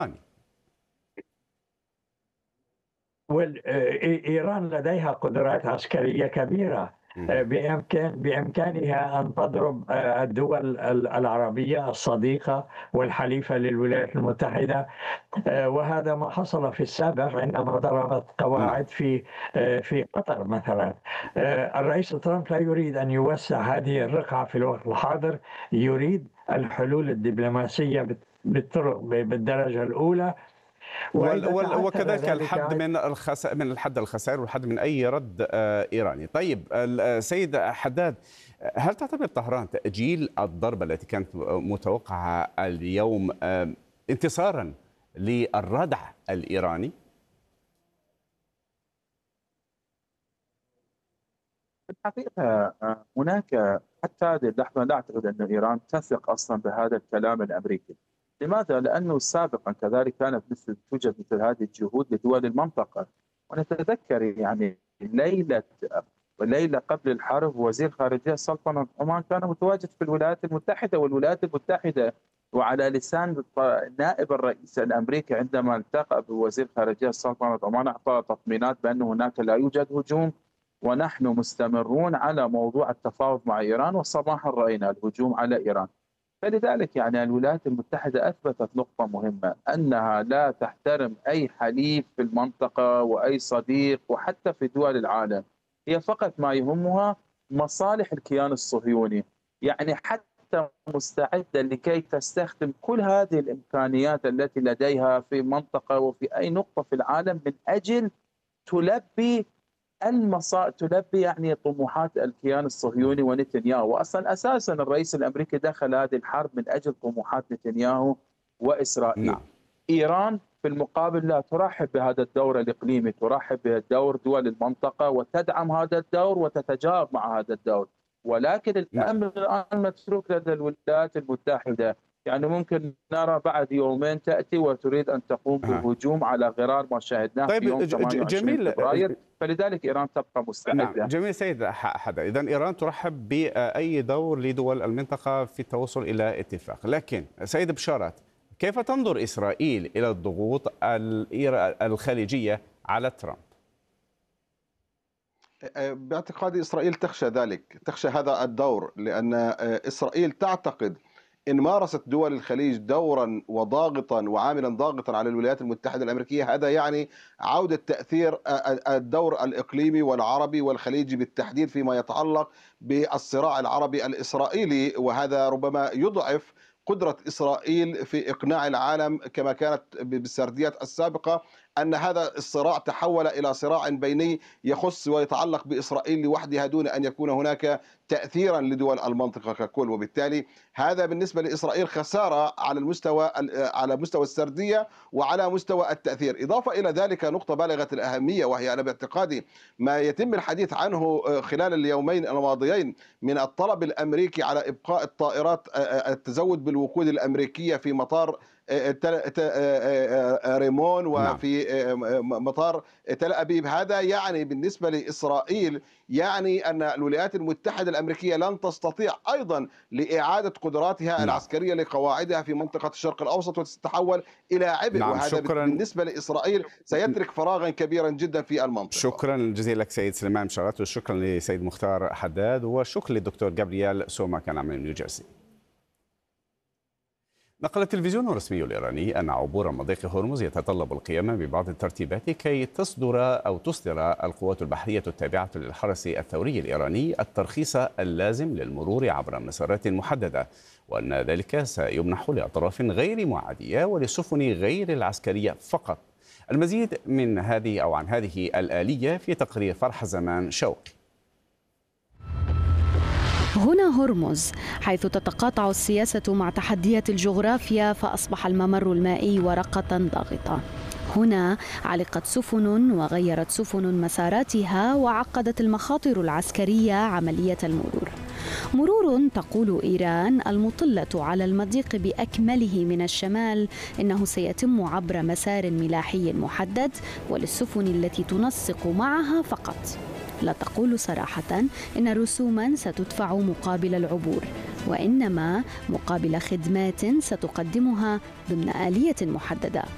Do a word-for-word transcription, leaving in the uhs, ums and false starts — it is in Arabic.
وإيران لديها قدرات عسكرية كبيرة. مم. بإمكان بإمكانها أن تضرب الدول العربية الصديقة والحليفة للولايات المتحدة، وهذا ما حصل في السابق عندما ضربت نعم. قواعد في في قطر مثلا. الرئيس ترامب لا يريد أن يوسع هذه الرقعة في الوقت الحاضر، يريد الحلول الدبلوماسية بالطرق بالدرجة الأولى. وال وإذا وال تعثر وكذلك الحد ذلك من الخس من الحد الخسائر والحد من أي رد آه، إيراني. طيب السيد حداد، هل تعتبر طهران تأجيل الضربة التي كانت متوقعة اليوم آه، انتصارا للردع الإيراني؟ في الحقيقة آه، هناك حتى هذه اللحظة لا أعتقد أن إيران تثق أصلا بهذا الكلام الأمريكي. لماذا؟ لأنه سابقا كذلك كانت مثل توجد مثل هذه الجهود لدول المنطقة. ونتذكر يعني ليلة وليلة قبل الحرب وزير خارجية سلطنة عمان كان متواجد في الولايات المتحدة، والولايات المتحدة وعلى لسان نائب الرئيس الأمريكي عندما التقى بوزير خارجية سلطنة عمان أعطى تطمينات بأن هناك لا يوجد هجوم ونحن مستمرون على موضوع التفاوض مع إيران، وصباحا رأينا الهجوم على إيران. فلذلك يعني الولايات المتحدة أثبتت نقطة مهمة، أنها لا تحترم أي حليف في المنطقة وأي صديق وحتى في دول العالم. هي فقط ما يهمها مصالح الكيان الصهيوني، يعني حتى مستعدة لكي تستخدم كل هذه الإمكانيات التي لديها في المنطقة وفي أي نقطة في العالم من أجل تلبي المصا تلبي يعني طموحات الكيان الصهيوني ونتنياهو. واصلا اساسا الرئيس الامريكي دخل هذه الحرب من اجل طموحات نتنياهو واسرائيل. نعم. ايران في المقابل لا ترحب بهذا الدور الاقليمي، ترحب بدور دول المنطقه وتدعم هذا الدور وتتجاوب مع هذا الدور. ولكن الامر الان متروك لدى الولايات المتحده، يعني ممكن نرى بعد يومين تأتي وتريد أن تقوم بالهجوم على غرار ما شاهدناه طيب في يوم ثمانية وعشرين جميل فبراير. فلذلك إيران تبقى مستعدة. نعم جميل سيد حدا. إذن إيران ترحب بأي دور لدول المنطقة في التوصل إلى اتفاق، لكن سيد بشارات، كيف تنظر إسرائيل إلى الضغوط الخليجية على ترامب؟ باعتقادي إسرائيل تخشى ذلك، تخشى هذا الدور، لأن إسرائيل تعتقد إن مارست دول الخليج دورا وضاغطا وعاملا ضاغطا على الولايات المتحدة الأمريكية، هذا يعني عودة تأثير الدور الإقليمي والعربي والخليجي بالتحديد فيما يتعلق بالصراع العربي الإسرائيلي، وهذا ربما يضعف قدرة إسرائيل في إقناع العالم كما كانت بالسرديات السابقة أن هذا الصراع تحول إلى صراع بيني يخص ويتعلق بإسرائيل لوحدها دون أن يكون هناك تأثيرا لدول المنطقة ككل. وبالتالي هذا بالنسبة لإسرائيل خسارة على المستوى على مستوى السردية وعلى مستوى التأثير. إضافة إلى ذلك نقطة بالغة الأهمية، وهي أنا باعتقادي ما يتم الحديث عنه خلال اليومين الماضيين من الطلب الأمريكي على إبقاء الطائرات التزود بالوقود الأمريكية في مطار ريمون وفي مطار تل أبيب. هذا يعني بالنسبة لإسرائيل يعني أن الولايات المتحدة الأمريكية لن تستطيع أيضا لإعادة قدراتها نعم. العسكرية لقواعدها في منطقة الشرق الأوسط وتتحول إلى عبء. نعم. وهذا شكرا. بالنسبة لإسرائيل سيترك فراغا كبيرا جدا في المنطقة. شكرا جزيلا لك سيد سليمان بشارات، وشكرا لسيد مختار حداد، وشكرا للدكتور جابرييل سوما كان من نيوجيرسي. نقل التلفزيون الرسمي الإيراني أن عبور مضيق هرمز يتطلب القيام ببعض الترتيبات كي تصدر أو تصدر القوات البحرية التابعة للحرس الثوري الإيراني الترخيص اللازم للمرور عبر مسارات محددة، وأن ذلك سيمنح لأطراف غير معادية وللسفن غير العسكرية فقط. المزيد من هذه أو عن هذه الآلية في تقرير فرح زمان شوقي. هنا هرمز، حيث تتقاطع السياسة مع تحديات الجغرافيا، فأصبح الممر المائي ورقة ضاغطة. هنا علقت سفن وغيرت سفن مساراتها، وعقدت المخاطر العسكرية عملية المرور. مرور تقول إيران المطلة على المضيق بأكمله من الشمال إنه سيتم عبر مسار ملاحي محدد وللسفن التي تنسق معها فقط. لا تقول صراحة إن رسوما ستدفع مقابل العبور، وإنما مقابل خدمات ستقدمها ضمن آلية محددة.